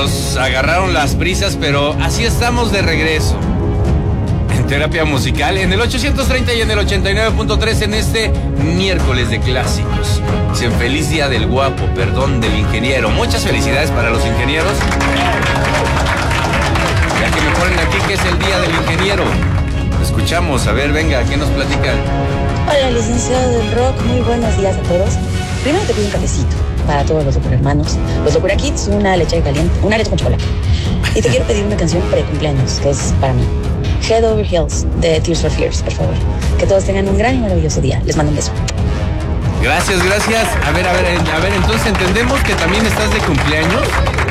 nos agarraron las prisas, pero así estamos de regreso. En Terapia Musical, en el 830 y en el 89.3 en este miércoles de clásicos. Dicen feliz día del guapo, perdón del ingeniero. Muchas felicidades para los ingenieros. Ya que me ponen aquí que es el día del ingeniero. Escuchamos, a ver, venga, ¿qué nos platican? Hola, licenciado del rock, muy buenos días a todos. Primero te pido un cafecito para todos los Locura Hermanos, los Locura Kids, una leche caliente, una leche con chocolate. Y te quiero pedir una canción pre-cumpleaños, que es para mí. Head Over Heels, de Tears for Fears, por favor. Que todos tengan un gran y maravilloso día. Les mando un beso. Gracias, gracias. A ver, entonces entendemos que también estás de cumpleaños.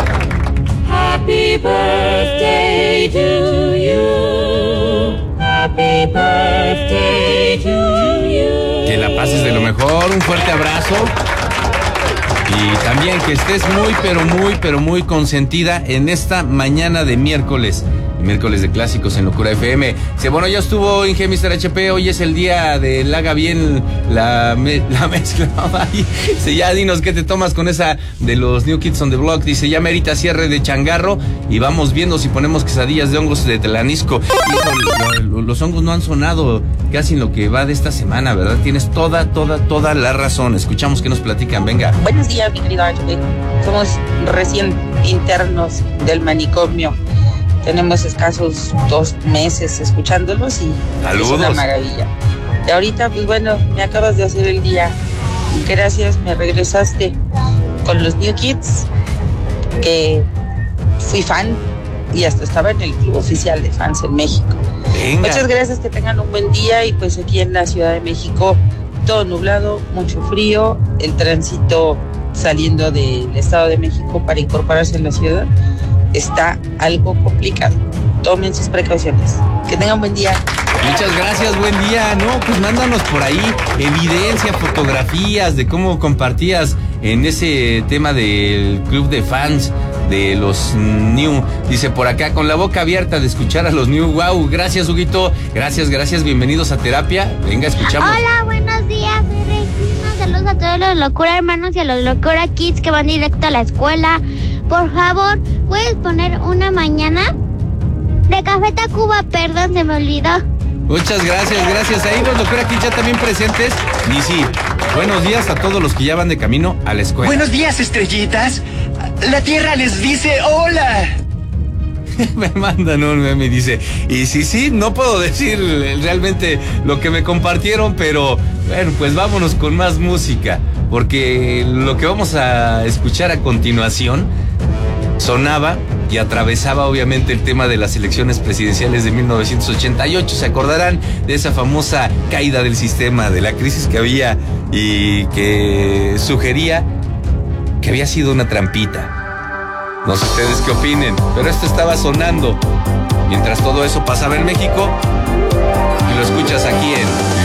Happy birthday to you. Happy birthday to you. Que la pases de lo mejor, un fuerte abrazo. Y también que estés muy consentida en esta mañana de miércoles de clásicos en Locura FM. Dice, bueno, ya estuvo Inge Mr. HP, hoy es el día de la haga bien la mezcla. Dice, ya dinos qué te tomas con esa de los New Kids on the Block. Dice, ya merita cierre de changarro y vamos viendo si ponemos quesadillas de hongos de Telanisco. Hijo, los hongos no han sonado casi en lo que va de esta semana, ¿verdad? Tienes toda la razón. Escuchamos qué nos platican, venga. Buenos días, mi querido HP. Somos recién internos del manicomio. Tenemos escasos 2 meses escuchándolos y ¡saludos! Es una maravilla. Y ahorita, pues bueno, me acabas de hacer el día. Gracias, me regresaste con los New Kids, que fui fan y hasta estaba en el club oficial de fans en México. Venga. Muchas gracias, que tengan un buen día. Y pues aquí en la Ciudad de México, todo nublado, mucho frío, el tránsito saliendo del Estado de México para incorporarse en la ciudad está algo complicado. Tomen sus precauciones. Que tengan buen día. Muchas gracias, buen día. No, pues mándanos por ahí evidencia, fotografías de cómo compartías en ese tema del club de fans de los New. Dice por acá, con la boca abierta de escuchar a los New. Wow, gracias, Huguito. Gracias, bienvenidos a Terapia. Venga, escuchamos. Hola, buenos días, soy Regina. Saludos a todos los Locura Hermanos y a los Locura Kids que van directo a la escuela. Por favor, ¿puedes poner una mañana? De Café Tacuba, perdón, se me olvidó. Muchas gracias. Ahí los Locura Kids ya también presentes. Y sí, buenos días a todos los que ya van de camino a la escuela. Buenos días, estrellitas. La Tierra les dice hola. Me mandan un meme y dice, y sí, no puedo decir realmente lo que me compartieron, pero bueno, pues vámonos con más música, porque lo que vamos a escuchar a continuación sonaba y atravesaba obviamente el tema de las elecciones presidenciales de 1988. Se acordarán de esa famosa caída del sistema, de la crisis que había y que sugería que había sido una trampita. No sé ustedes qué opinen, pero esto estaba sonando mientras todo eso pasaba en México y lo escuchas aquí en